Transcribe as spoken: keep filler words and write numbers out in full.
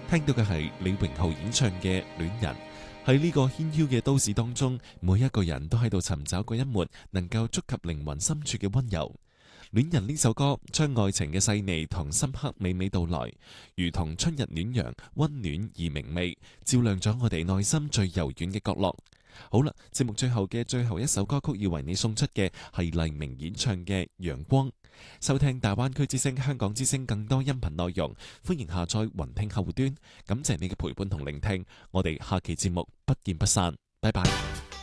聽到嘅係李榮浩演唱嘅《戀人》。喺呢個喧囂嘅都市當中，每一個人都喺度尋找嗰一抹能夠觸及靈魂深處嘅溫柔。《戀人》呢首歌將愛情嘅細膩同深刻娓娓道來，如同春日暖陽，溫暖而明媚，照亮咗我哋內心最柔軟嘅角落。好啦，節目最後嘅最後一首歌曲要為你送出嘅係黎明演唱嘅《陽光》。收聽大灣區之聲、香港之聲更多音頻內容，歡迎下載雲聽客戶端。感謝你嘅陪伴同聆聽，我哋下期節目不見不散，拜拜。